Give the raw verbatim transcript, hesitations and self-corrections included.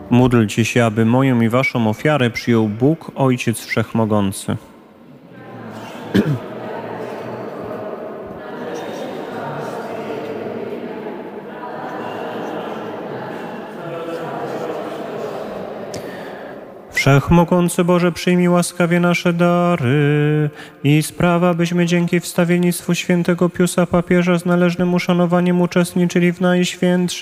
Módlcie się, aby moją i waszą ofiarę przyjął Bóg, Ojciec Wszechmogący. Wszechmogący Boże, przyjmij łaskawie nasze dary i sprawa, byśmy dzięki wstawiennictwu świętego Piusa papieża z należnym uszanowaniem uczestniczyli w najświętszym